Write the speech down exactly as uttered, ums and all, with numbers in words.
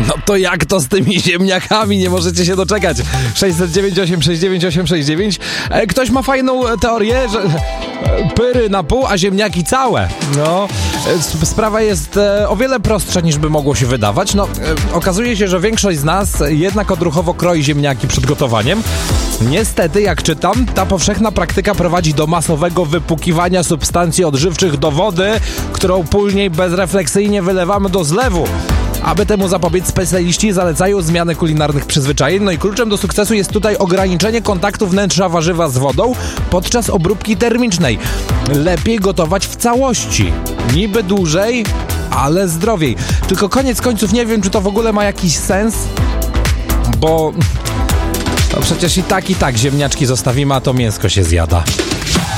No to jak to z tymi ziemniakami? Nie możecie się doczekać. sześćset dziewięćdziesiąt osiem sześćdziesiąt dziewięć osiem sześćdziesiąt dziewięć. Ktoś ma fajną teorię, że pyry na pół, a ziemniaki całe. No, sprawa jest o wiele prostsza niż by mogło się wydawać. No, okazuje się, że większość z nas jednak odruchowo kroi ziemniaki przed gotowaniem. Niestety, jak czytam, ta powszechna praktyka prowadzi do masowego wypłukiwania substancji odżywczych do wody, którą później bezrefleksyjnie wylewamy do zlewu. Aby temu zapobiec, specjaliści zalecają zmianę kulinarnych przyzwyczajeń. No i kluczem do sukcesu jest tutaj ograniczenie kontaktu wnętrza warzywa z wodą podczas obróbki termicznej. Lepiej gotować w całości. Niby dłużej, ale zdrowiej. Tylko koniec końców nie wiem, czy to w ogóle ma jakiś sens, bo no przecież i tak, i tak ziemniaczki zostawimy, a to mięsko się zjada.